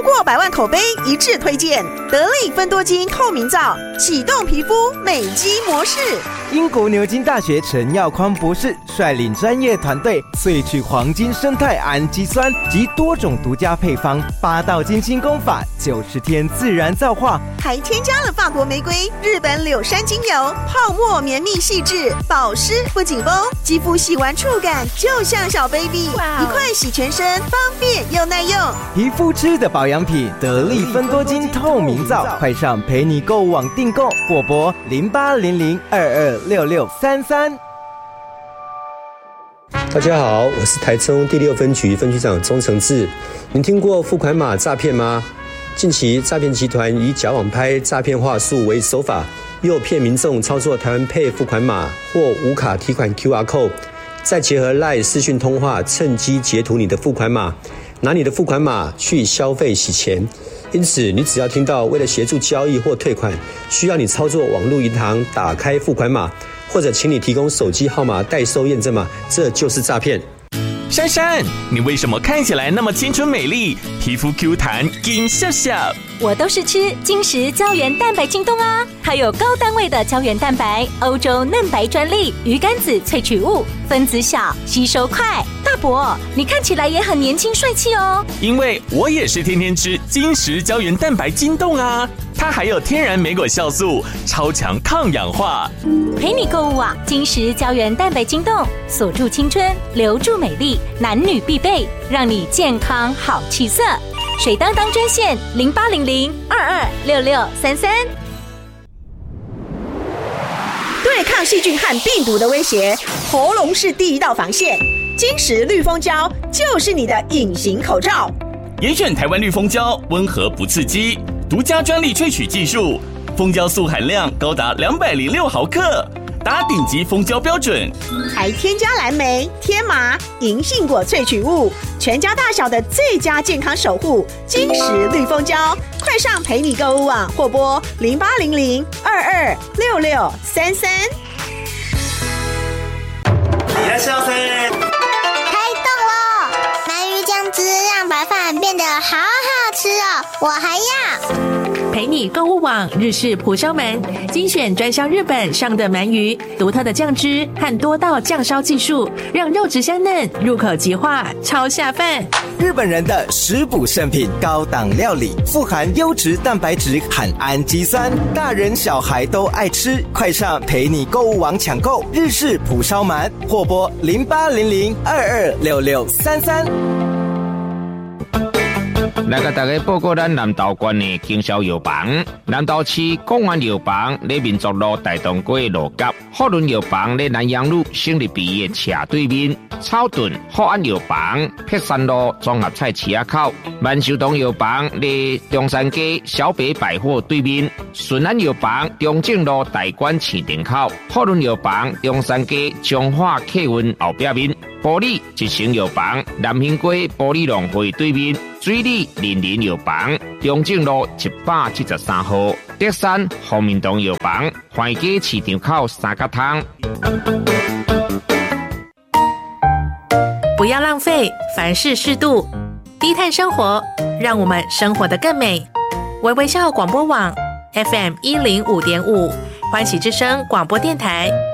过100万口碑一致推荐，得力芬多精透明皂，启动皮肤美肌模式。 英国牛津大学陈耀匡博士率领专业团队萃取黄金生态氨基酸及多种独家配方，8道精心工法，90天自然皂化， 还添加了法国玫瑰、日本柳杉精油，泡沫绵密细致，保湿不紧绷，肌肤洗完触感就像小 baby， 一块洗全身，方便又耐用。 皮肤吃的保养品，得力芬多精透明皂，快上陪你购物网订购，或拨0800226633。 大家好，我是台中第6分局分局长钟承志。您听过付款码诈骗吗？近期诈骗集团以假网拍、诈骗话术为手法，诱骗民众操作台湾 Pay 付款码或无卡提款 QR Code， 再结合 LINE 视讯通话，趁机截图你的付款码，拿你的付款码去消费洗钱。因此，你只要听到为了协助交易或退款，需要你操作网络银行打开付款码，或者请你提供手机号码代收验证码，这就是诈骗。 珊珊，你为什么看起来那么青春美丽，皮肤 Q 弹金笑笑？ 我都是吃金石胶原蛋白京东啊，还有高单位的胶原蛋白，欧洲嫩白专利，鱼肝子萃取物，分子小，吸收快。大伯，你看起来也很年轻帅气哦。 因为我也是天天吃金石胶原蛋白京东啊，它还有天然莓果酵素，超强抗氧化。 陪你购物啊，金石胶原蛋白京东，锁住青春，留住美丽，男女必备，让你健康好气色。水当当专线0800226633。 对抗细菌和病毒的威胁，喉咙是第一道防线。金石绿蜂胶就是你的隐形口罩。 严选台湾绿蜂胶，温和不刺激，独家专利萃取技术，蜂胶素含量高达206毫克，达顶级蜂胶标准， 还添加蓝莓、天麻、银杏果萃取物，全家大小的最佳健康守護。金石綠蜂膠，快上陪你購物網或撥0800226633。 いらっしゃいませ。 开动咯！鳗鱼酱汁让白饭变得好好吃哦，我还要。 陪你购物网日式蒲烧鳗，精选专销日本上的鳗鱼，独特的酱汁和多道酱烧技术，让肉质香嫩，入口即化，超下饭。 日本人的食补圣品，高档料理，富含优质蛋白质和氨基酸，大人小孩都爱吃。快上陪你购物网抢购日式蒲烧鳗，或拨0800226633。 来甲大家报告咱南投县的经销药房。南投市公园药房在民族路大东街路角，福伦药房在南阳路省立毕业斜对面，草屯福安药房碧山路综合菜市口，万寿堂药房在中山街小北百货对面，顺安药房中正路大馆市场口，福伦药房中山街中华客运后壁面，玻璃一成药房南兴街玻璃农会对面，水里林林药房中正路173号，德山福民堂药房环街市场口三角汤。 不要浪费，凡事适度，低碳生活，让我们生活得更美。微微笑广播网 FM105.5，欢喜之声广播电台。